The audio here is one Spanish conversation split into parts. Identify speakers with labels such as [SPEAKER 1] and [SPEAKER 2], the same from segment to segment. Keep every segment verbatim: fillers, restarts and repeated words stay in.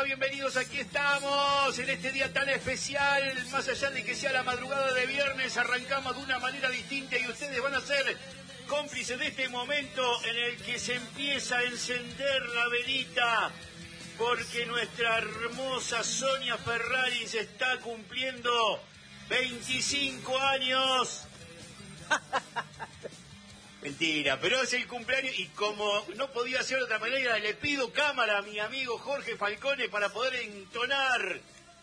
[SPEAKER 1] bienvenidos, aquí estamos en este día tan especial. Más allá de que sea la madrugada de viernes, arrancamos de una manera distinta y ustedes van a ser cómplices de este momento en el que se empieza a encender la velita, porque nuestra hermosa Sonia Ferrari se está cumpliendo veinticinco años. Mentira, pero es el cumpleaños y como no podía ser de otra manera, le pido cámara a mi amigo Jorge Falcone para poder entonar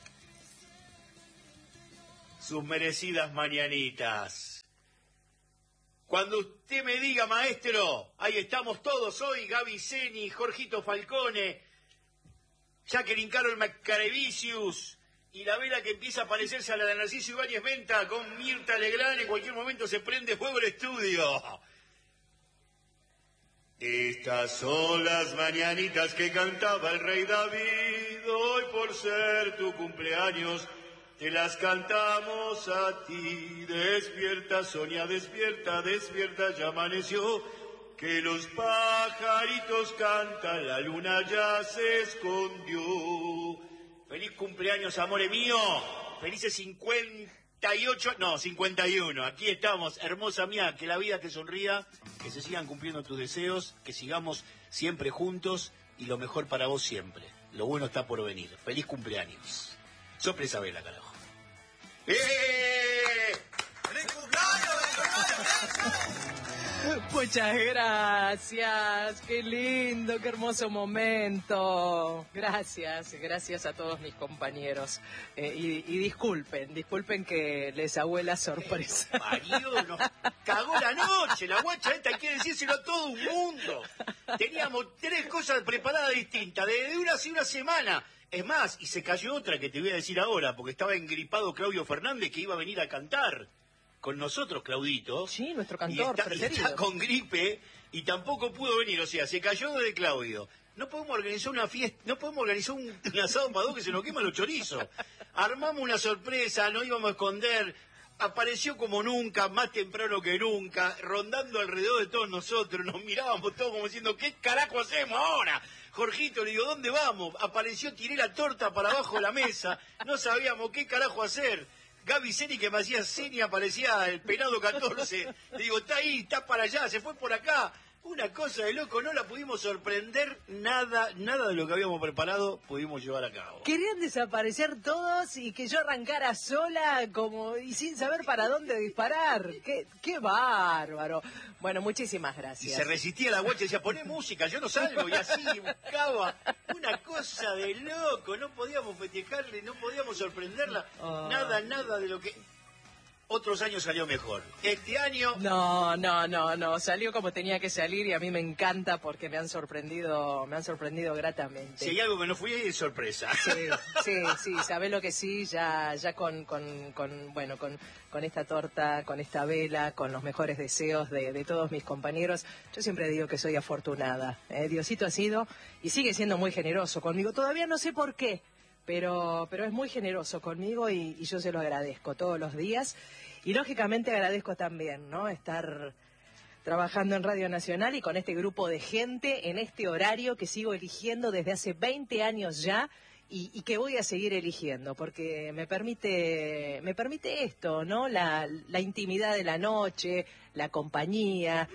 [SPEAKER 1] sus merecidas mañanitas. Cuando usted me diga, maestro, ahí estamos todos hoy, Gaby Zeni, Jorgito Falcone, Jacqueline Carol Macarevicius, y la vela que empieza a parecerse a la de Narciso Ibáñez Venta con Mirta Legrand, en cualquier momento se prende fuego el estudio. Estas son las mañanitas que cantaba el rey David, hoy por ser tu cumpleaños, te las cantamos a ti. Despierta, Sonia, despierta, despierta, ya amaneció, que los pajaritos cantan, la luna ya se escondió. Feliz cumpleaños, amore mío, felices cincuenta y ocho, no, cincuenta y uno, aquí estamos, hermosa mía, que la vida te sonría, que se sigan cumpliendo tus deseos, que sigamos siempre juntos y lo mejor para vos siempre. Lo bueno está por venir. Feliz cumpleaños. Sopla esa vela, carajo. ¡Eh!
[SPEAKER 2] ¡Feliz cumpleaños! ¡Feliz cumpleaños!
[SPEAKER 3] Muchas gracias, qué lindo, qué hermoso momento. Gracias, gracias a todos mis compañeros. Eh, y, y disculpen, disculpen que les hago la sorpresa.
[SPEAKER 1] Marido, nos cagó la noche, la guacha esta quiere decírselo a todo un mundo. Teníamos tres cosas preparadas distintas, de una hace una semana. Es más, y se cayó otra que te voy a decir ahora, porque estaba engripado Claudio Fernández que iba a venir a cantar con nosotros, Claudito.
[SPEAKER 3] Sí, nuestro cantor
[SPEAKER 1] y está,
[SPEAKER 3] preferido.
[SPEAKER 1] y está con gripe y tampoco pudo venir, o sea, se cayó de Claudio. No podemos organizar una fiesta, no podemos organizar un, un asado para dos que se nos queman los chorizos. Armamos una sorpresa, no íbamos a esconder, apareció como nunca, más temprano que nunca, rondando alrededor de todos nosotros, nos mirábamos todos como diciendo, ¿qué carajo hacemos ahora? Jorgito, le digo, ¿dónde vamos? Apareció, tiré la torta para abajo de la mesa, no sabíamos qué carajo hacer. Gaby Zeni, que me hacía seña, parecía el penado catorce. Le digo, está ahí, está para allá, se fue por acá. Una cosa de loco, no la pudimos sorprender, nada, nada de lo que habíamos preparado pudimos llevar a cabo.
[SPEAKER 3] Querían desaparecer todos y que yo arrancara sola como y sin saber para dónde disparar. ¡Qué, qué bárbaro! Bueno, muchísimas gracias.
[SPEAKER 1] Y se resistía la guacha y decía, poné música, yo no salgo. Y así buscaba una cosa de loco, no podíamos festejarle, no podíamos sorprenderla. Oh. Nada, nada de lo que... Otros años salió mejor. Este año...
[SPEAKER 3] No, no, no, no. Salió como tenía que salir y a mí me encanta porque me han sorprendido, me han sorprendido gratamente.
[SPEAKER 1] Si hay algo que no fui, es sorpresa.
[SPEAKER 3] Sí, sí, sí. ¿Sabés lo que sí? Ya, ya con, con, con, bueno, con, con esta torta, con esta vela, con los mejores deseos de, de todos mis compañeros. Yo siempre digo que soy afortunada. ¿eh? Diosito ha sido y sigue siendo muy generoso conmigo. Todavía no sé por qué. Pero, pero es muy generoso conmigo y, y yo se lo agradezco todos los días. Y lógicamente agradezco también, ¿no? Estar trabajando en Radio Nacional y con este grupo de gente en este horario que sigo eligiendo desde hace veinte años ya y, y que voy a seguir eligiendo porque me permite, me permite esto, ¿no? La, la intimidad de la noche, la compañía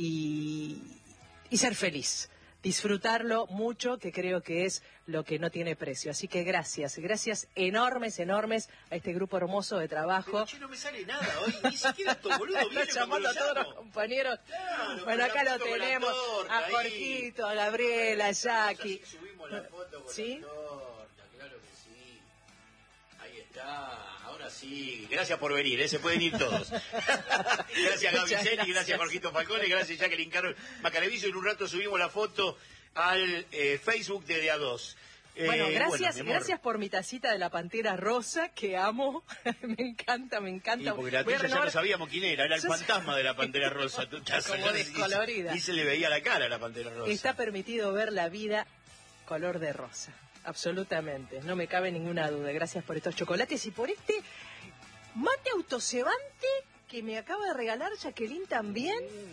[SPEAKER 3] y, y ser feliz. Disfrutarlo mucho, que creo que es lo que no tiene precio. Así que gracias, gracias enormes, enormes a este grupo hermoso de trabajo.
[SPEAKER 1] Pero che, no me sale nada hoy, ni siquiera estos boludos vienen
[SPEAKER 3] llamando a todos los compañeros. Claro, bueno, acá lo tenemos, torta, a Jorgito, a Gabriela, a Jackie.
[SPEAKER 1] Subimos la foto con
[SPEAKER 3] ¿Sí?
[SPEAKER 1] la torta, claro que sí. Ahí está, ahora sí. Gracias por venir, ¿eh? Se pueden ir todos. Gracias Gaby Zeni, gracias. gracias Jorgito Falcone, gracias Jacqueline Carol Macarevicius. En un rato subimos la foto al eh, Facebook de D A dos. Eh,
[SPEAKER 3] bueno, gracias,
[SPEAKER 1] bueno,
[SPEAKER 3] gracias por mi tacita de la Pantera Rosa, que amo. Me encanta, me encanta.
[SPEAKER 1] Y porque la tuya ya no sabíamos quién era, era el fantasma de la Pantera Rosa. Tu taza,
[SPEAKER 3] como descolorida.
[SPEAKER 1] Y se le veía la cara a la Pantera Rosa.
[SPEAKER 3] Está permitido ver la vida color de rosa. Absolutamente, no me cabe ninguna duda. Gracias por estos chocolates y por este mate autocebante que me acaba de regalar Jacqueline también. Mm.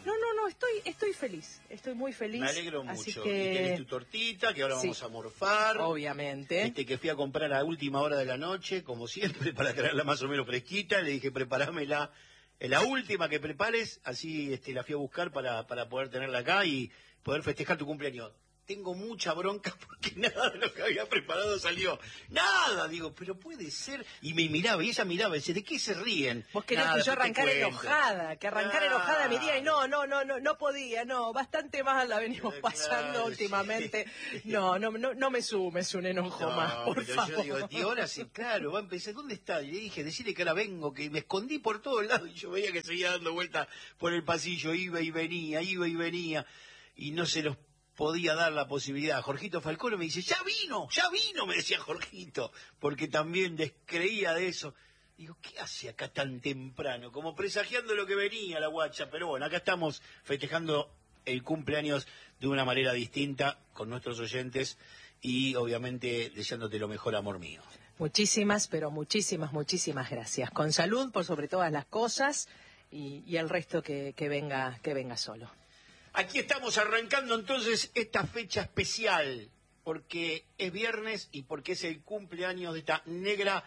[SPEAKER 3] No, no, no, estoy, estoy feliz, estoy muy feliz.
[SPEAKER 1] Me alegro
[SPEAKER 3] así
[SPEAKER 1] mucho.
[SPEAKER 3] que...
[SPEAKER 1] Y tenés tu tortita, que ahora
[SPEAKER 3] Sí.
[SPEAKER 1] vamos a morfar.
[SPEAKER 3] Obviamente.
[SPEAKER 1] Este, que fui a comprar a última hora de la noche, como siempre, para traerla más o menos fresquita. Le dije, preparámela, eh, la última que prepares, así este, la fui a buscar para, para poder tenerla acá y poder festejar tu cumpleaños. Tengo mucha bronca porque nada de lo que había preparado salió. Nada, digo, pero puede ser. Y me miraba, y ella miraba, y decía, ¿de qué se ríen?
[SPEAKER 3] Vos querés
[SPEAKER 1] Nada,
[SPEAKER 3] que yo
[SPEAKER 1] después te
[SPEAKER 3] arrancara
[SPEAKER 1] cuento.
[SPEAKER 3] enojada, que arrancara
[SPEAKER 1] Claro.
[SPEAKER 3] enojada mi día y no, no, no, no, no podía, no, bastante mal la venimos
[SPEAKER 1] Claro,
[SPEAKER 3] pasando
[SPEAKER 1] sí.
[SPEAKER 3] últimamente. No, no, no, no me sumes un enojo
[SPEAKER 1] No,
[SPEAKER 3] más, por
[SPEAKER 1] pero
[SPEAKER 3] favor.
[SPEAKER 1] yo digo, y ahora sí, claro, va a empezar, ¿dónde está? Y le dije, decirle que ahora vengo, que me escondí por todos lados y yo veía que seguía dando vueltas por el pasillo, iba y venía, iba y venía, y no se los podía dar la posibilidad. Jorgito Falcone me dice, ya vino, ya vino, me decía Jorgito, porque también descreía de eso. Digo, ¿qué hace acá tan temprano? Como presagiando lo que venía la guacha, pero bueno, acá estamos festejando el cumpleaños de una manera distinta con nuestros oyentes y obviamente deseándote lo mejor, amor mío.
[SPEAKER 3] Muchísimas, pero muchísimas, muchísimas gracias. Con salud por sobre todas las cosas y, y el resto que, que venga, que venga solo.
[SPEAKER 1] Aquí estamos arrancando entonces esta fecha especial, porque es viernes y porque es el cumpleaños de esta negra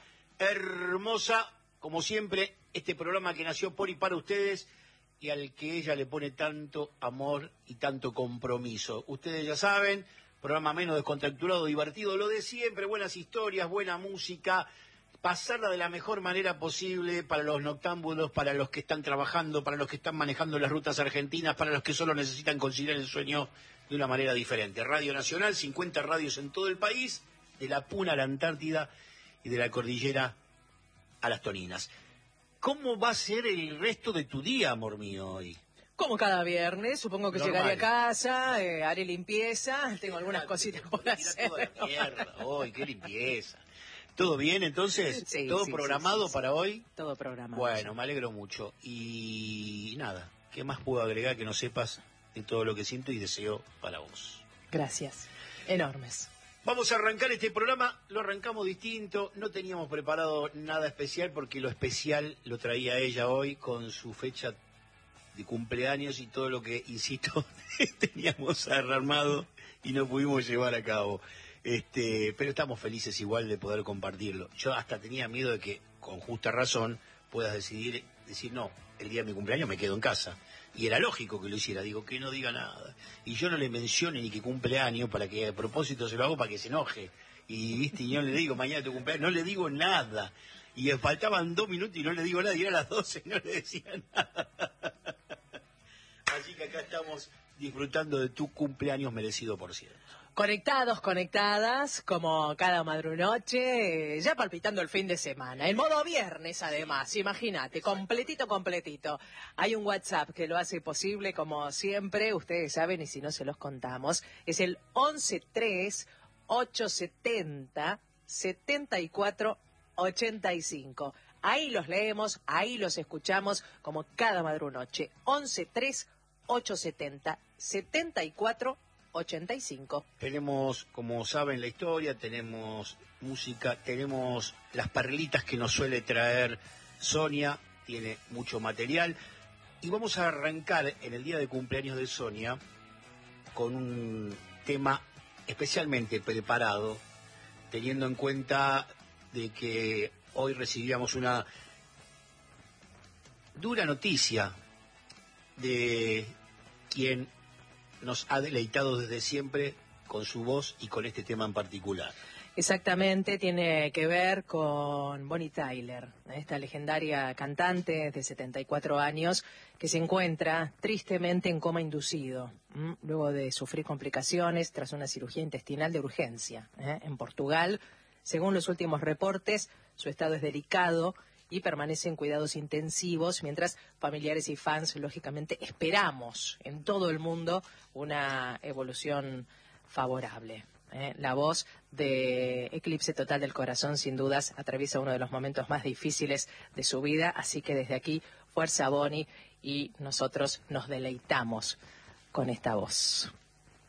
[SPEAKER 1] hermosa, como siempre, este programa que nació por y para ustedes y al que ella le pone tanto amor y tanto compromiso. Ustedes ya saben, programa menos descontracturado, divertido, lo de siempre, buenas historias, buena música, pasarla de la mejor manera posible para los noctámbulos, para los que están trabajando, para los que están manejando las rutas argentinas, para los que solo necesitan conciliar el sueño de una manera diferente. Radio Nacional, cincuenta radios en todo el país, de la Puna a la Antártida y de la cordillera a las Toninas. ¿Cómo va a ser el resto de tu día, amor mío, hoy?
[SPEAKER 3] Como cada viernes, supongo que
[SPEAKER 1] Normal.
[SPEAKER 3] llegaré a casa, eh, haré limpieza, tengo algunas cositas por
[SPEAKER 1] Tira
[SPEAKER 3] hacer.
[SPEAKER 1] toda la mierda hoy, qué limpieza. ¿Todo bien entonces?
[SPEAKER 3] Sí,
[SPEAKER 1] ¿Todo
[SPEAKER 3] sí,
[SPEAKER 1] programado
[SPEAKER 3] sí, sí, sí.
[SPEAKER 1] para hoy?
[SPEAKER 3] Todo programado.
[SPEAKER 1] Bueno, me alegro mucho. Y nada, ¿qué más puedo agregar que no sepas de todo lo que siento y deseo para vos?
[SPEAKER 3] Gracias. Enormes.
[SPEAKER 1] Vamos a arrancar este programa, lo arrancamos distinto, no teníamos preparado nada especial porque lo especial lo traía ella hoy con su fecha de cumpleaños y todo lo que, insisto, teníamos armado y no pudimos llevar a cabo. Este, pero estamos felices igual de poder compartirlo. Yo hasta tenía miedo de que, con justa razón, puedas decidir, decir, no, el día de mi cumpleaños me quedo en casa. Y era lógico que lo hiciera, digo, que no diga nada. Y yo no le mencione ni que cumpleaños, para que a propósito se lo hago para que se enoje. Y, viste, y yo no le digo, mañana tu cumpleaños, no le digo nada. Y faltaban dos minutos y no le digo nada, y era las doce y no le decía nada. Así que acá estamos disfrutando de tu cumpleaños merecido, por cierto.
[SPEAKER 3] Conectados, conectadas, como cada madrunoche, eh, ya palpitando el fin de semana. En modo viernes, además, imagínate, completito, completito. Hay un WhatsApp que lo hace posible, como siempre, ustedes saben, y si no se los contamos, es el once tres ochocientos setenta setenta y cuatro ochenta y cinco. Ahí los leemos, ahí los escuchamos, como cada madrunoche. once tres ochocientos setenta setenta y cuatro ochenta y cinco.
[SPEAKER 1] Tenemos, como saben, la historia, tenemos música, tenemos las perlitas que nos suele traer Sonia, tiene mucho material. Y vamos a arrancar en el día de cumpleaños de Sonia con un tema especialmente preparado, teniendo en cuenta de que hoy recibíamos una dura noticia de quien nos ha deleitado desde siempre con su voz y con este tema en particular.
[SPEAKER 3] Exactamente, tiene que ver con Bonnie Tyler, esta legendaria cantante de setenta y cuatro años que se encuentra tristemente en coma inducido, ¿m? luego de sufrir complicaciones tras una cirugía intestinal de urgencia ¿eh? en Portugal. Según los últimos reportes, su estado es delicado y permanece en cuidados intensivos, mientras familiares y fans, lógicamente, esperamos en todo el mundo una evolución favorable. ¿eh? La voz de Eclipse Total del Corazón, sin dudas, atraviesa uno de los momentos más difíciles de su vida, así que desde aquí, fuerza Bonnie, y nosotros nos deleitamos con esta voz.